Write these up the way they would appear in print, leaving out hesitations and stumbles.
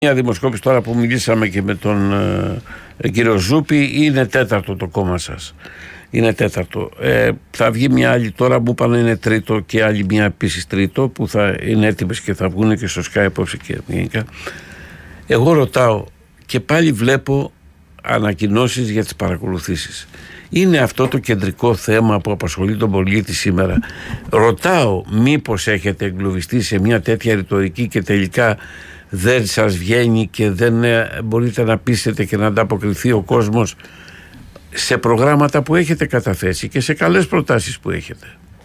Μια δημοσκόπηση τώρα που μιλήσαμε και με τον κύριο Ζούπη, είναι τέταρτο το κόμμα σας. Είναι τέταρτο. Θα βγει μια άλλη τώρα, μου είπαν είναι τρίτο και άλλη μια επίσης τρίτο που θα είναι έτοιμες και θα βγουν και στο Sky απόψε και γενικά. Εγώ ρωτάω και πάλι βλέπω ανακοινώσεις για τις παρακολουθήσεις. Είναι αυτό το κεντρικό θέμα που απασχολεί τον πολίτη σήμερα. Ρωτάω μήπως έχετε εγκλωβιστεί σε μια τέτοια ρητορική και τελικά δεν σας βγαίνει και δεν μπορείτε να πείσετε και να ανταποκριθεί ο κόσμος σε προγράμματα που έχετε καταθέσει και σε καλές προτάσεις που έχετε.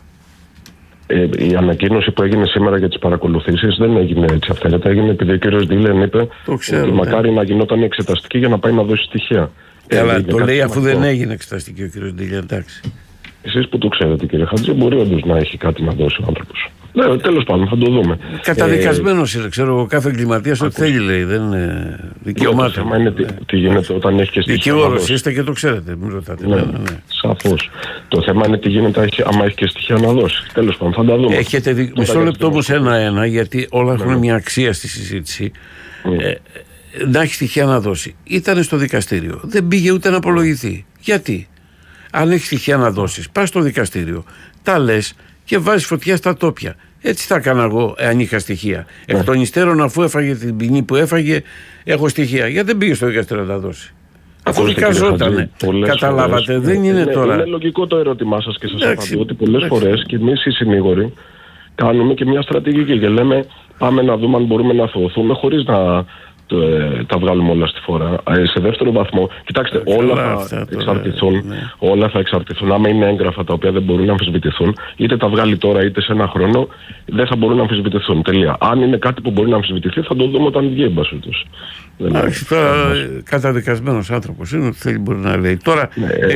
Η ανακοίνωση που έγινε σήμερα για τις παρακολουθήσεις δεν έγινε έτσι αυθαίρετα. Έγινε επειδή ο κύριος Ντίλεν είπε ότι μακάρι να γινόταν εξεταστική για να πάει να δώσει στοιχεία. Καλά, το λέει αφού δεν έγινε εξεταστική ο κύριος Ντίλεν, εντάξει. Εσείς που το ξέρετε, κύριε Χατζή, μπορεί όντως να έχει κάτι να δώσει ο άνθρωπος. Ναι, τέλος πάντων, θα το δούμε. Καταδικασμένος είναι, ξέρω εγώ, κάθε εγκληματίας ό,τι θέλει λέει. Δεν είναι δικαιωμάτων. Το θέμα είναι τι γίνεται όταν έχει και στοιχεία. Δικηγόρος είστε και το ξέρετε, μην ρωτάτε. Ναι. Σαφώς. Το θέμα είναι τι γίνεται άμα έχει και στοιχεία να δώσει. Τέλος πάντων, θα τα δούμε. Έχετε μισό λεπτό όμως ένα-ένα, γιατί όλα έχουν μια αξία στη συζήτηση. Να έχει στοιχεία να δώσει. Ήταν στο δικαστήριο. Δεν πήγε ούτε να απολογηθεί. Γιατί? Αν έχει στοιχεία να δώσεις, πας στο δικαστήριο, τα λες και βάζεις φωτιά στα τόπια. Έτσι θα έκανα εγώ, αν είχα στοιχεία. Εκ των υστέρων, αφού έφαγε την ποινή που έφαγε, έχω στοιχεία. Γιατί δεν πήγε στο δικαστήριο να τα δώσει? Αφού δικαζότανε. Καταλάβατε, φορές, δεν είναι τώρα. Είναι λογικό το ερώτημά σας και σας απαντώ ότι πολλές φορές και εμείς οι συνήγοροι κάνουμε και μια στρατηγική και λέμε πάμε να δούμε αν μπορούμε να αθωωθούμε χωρίς να τα βγάλουμε όλα στη φορά. Σε δεύτερο βαθμό, κοιτάξτε, όλα θα εξαρτηθούν. Άμα είναι έγγραφα τα οποία δεν μπορούν να αμφισβητηθούν, είτε τα βγάλει τώρα είτε σε ένα χρόνο, δεν θα μπορούν να αμφισβητηθούν. Τελεία. Αν είναι κάτι που μπορεί να αμφισβητηθεί, θα το δούμε όταν βγει, εν πάση περιπτώσει. Τώρα καταδικασμένος άνθρωπος είναι, ότι θέλει μπορεί να λέει. Τώρα,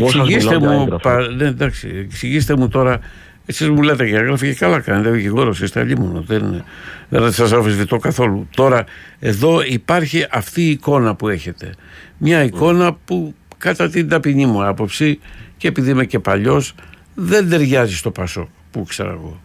εξηγήστε μου τώρα. Εσείς μου λέτε και έγραφε και καλά κάνετε, δικηγόρος είστε, αλλήμωνο, δεν σας αμφισβητώ καθόλου. Τώρα εδώ υπάρχει αυτή η εικόνα που έχετε, μια εικόνα που κατά την ταπεινή μου άποψη και επειδή είμαι και παλιός δεν ταιριάζει στο Πασόκ που ξέρω εγώ.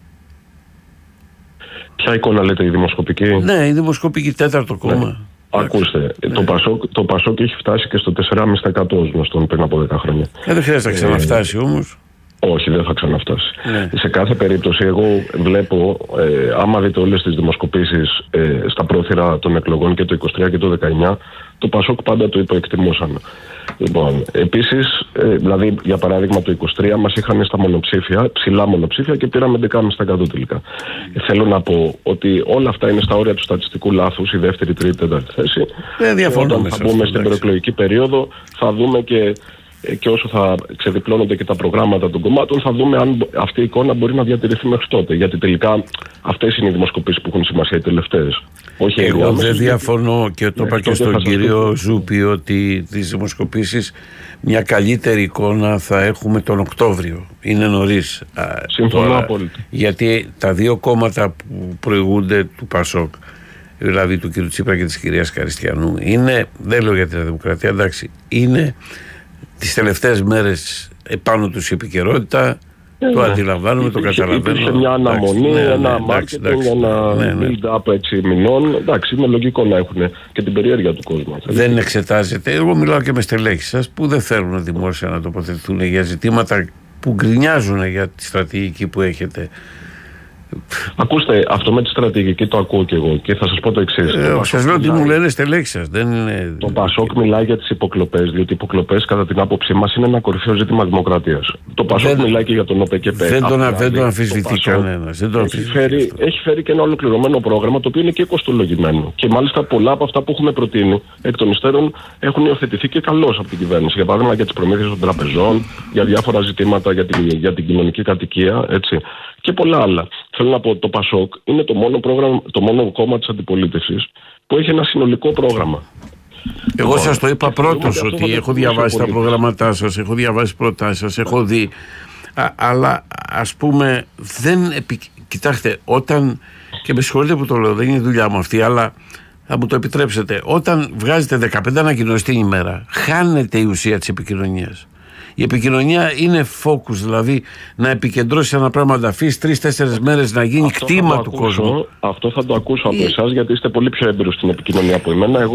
Ποια εικόνα λέτε, η δημοσκοπική? Ναι, η δημοσκοπική, τέταρτο κόμμα. Ναι. Ακούστε, το Πασόκ έχει φτάσει και στο 4,5% γνωστόν πριν από 10 χρόνια. Δεν χρειάζεται να ξαναφτάσει όμως. Όχι, δεν θα ξαναφτάσει. Ναι. Σε κάθε περίπτωση, εγώ βλέπω, άμα δείτε όλες τις δημοσκοπήσεις στα πρόθυρα των εκλογών και το 23 και το 19, το Πασόκ πάντα το υποεκτιμούσαν. Λοιπόν, επίσης, δηλαδή για παράδειγμα το 23 μας είχαν στα μονοψήφια, ψηλά μονοψήφια και πήραμε 11,5% τελικά. Θέλω να πω ότι όλα αυτά είναι στα όρια του στατιστικού λάθους, η δεύτερη, τρίτη, τέταρτη θέση. Όταν θα μπούμε στην προεκλογική περίοδο, θα δούμε και όσο θα ξεδιπλώνονται και τα προγράμματα των κομμάτων, θα δούμε αν αυτή η εικόνα μπορεί να διατηρηθεί μέχρι τότε. Γιατί τελικά αυτές είναι οι δημοσκοπήσεις που έχουν σημασία, οι τελευταίες. Όχι εγώ δεν διαφωνώ και το είπα και στον κύριο Ζούπη ότι τις δημοσκοπήσεις μια καλύτερη εικόνα θα έχουμε τον Οκτώβριο. Είναι νωρίς. Συμφωνώ απόλυτα. Γιατί τα δύο κόμματα που προηγούνται του Πασόκ, δηλαδή του κ. Τσίπρα και της κυρίας Καριστιανού, είναι, δεν λέω για την Δημοκρατία, εντάξει, είναι τις τελευταίες μέρες επάνω τους η επικαιρότητα, το αντιλαμβάνομαι, το καταλαβαίνω. Υπήρχε μια αναμονή, ένα marketing, ένα build-up μηνών. Εντάξει, είναι λογικό να έχουν και την περιέργεια του κόσμου. Δεν εξετάζεται. Εγώ μιλάω και με στελέχη σας που δεν θέλουν δημόσια να τοποθετηθούν για ζητήματα που γκρινιάζουν για τη στρατηγική που έχετε. Ακούστε, αυτό με τη στρατηγική το ακούω και εγώ και θα σας πω το εξής. Σας λέω τι μου λένε στελέχοι σας. Το Πασόκ μιλάει για τις υποκλοπές, διότι οι υποκλοπές κατά την άποψή μας είναι ένα κορυφαίο ζήτημα δημοκρατίας. Το Πασόκ μιλάει και για τον ΟΠΕΚΕΠΕ. Δεν το αμφισβητεί κανένας. Έχει φέρει και ένα ολοκληρωμένο πρόγραμμα το οποίο είναι και κοστολογημένο. Και μάλιστα πολλά από αυτά που έχουμε προτείνει εκ των υστέρων έχουν υιοθετηθεί και καλώς από την κυβέρνηση. Για παράδειγμα για τις προμήθειες των τραπεζών, για διάφορα ζητήματα για την κοινωνική κατοικία, έτσι. Και πολλά άλλα. Θέλω να πω, το Πασόκ είναι το μόνο κόμμα της αντιπολίτευσης που έχει ένα συνολικό πρόγραμμα. Εγώ σας το είπα πρώτος ότι έχω διαβάσει τα προγραμματά σας, έχω διαβάσει προτάσεις σας, έχω δει. Αλλά ας πούμε κοιτάξτε, όταν, και με συγχωρείτε που το λέω, δεν είναι η δουλειά μου αυτή, αλλά θα μου το επιτρέψετε, όταν βγάζετε 15 ανακοινώσεις την ημέρα, χάνεται η ουσία της επικοινωνίας. Η επικοινωνία είναι focus, δηλαδή να επικεντρώσει ένα πράγμα, να αφήσει 3-4 μέρες να γίνει κτήμα του κόσμου. Αυτό θα το ακούσω από εσάς, γιατί είστε πολύ πιο έμπειρος στην επικοινωνία από εμένα.